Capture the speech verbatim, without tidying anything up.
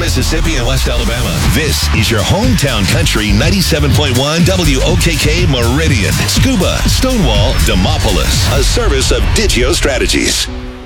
Mississippi, and West Alabama. This is your hometown country ninety-seven point one W O K K Meridian, Scuba, Stonewall, Demopolis. A service of Digio Strategies.